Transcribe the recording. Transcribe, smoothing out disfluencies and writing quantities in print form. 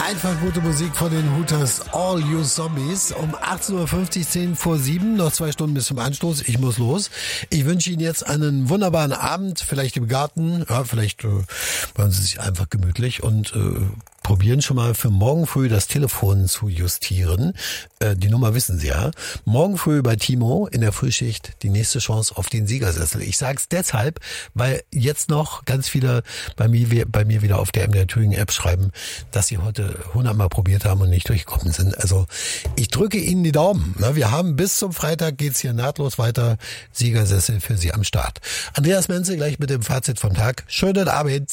Einfach gute Musik von den Hooters, All You Zombies. Um 18.50 Uhr, 10 vor 7, noch 2 Stunden bis zum Anstoß. Ich muss los. Ich wünsche Ihnen jetzt einen wunderbaren Abend, vielleicht im Garten. Ja, vielleicht machen Sie sich einfach gemütlich und probieren schon mal für morgen früh das Telefon zu justieren. Die Nummer wissen Sie ja. Morgen früh bei Timo in der Frühschicht die nächste Chance auf den Siegersessel. Ich sage es deshalb, weil jetzt noch ganz viele bei mir wieder auf der MDR Thüringen App schreiben, dass sie heute 100 Mal probiert haben und nicht durchgekommen sind. Also ich drücke Ihnen die Daumen. Wir haben bis zum Freitag geht's hier nahtlos weiter. Siegersessel für Sie am Start. Andreas Menzel gleich mit dem Fazit vom Tag. Schönen Abend.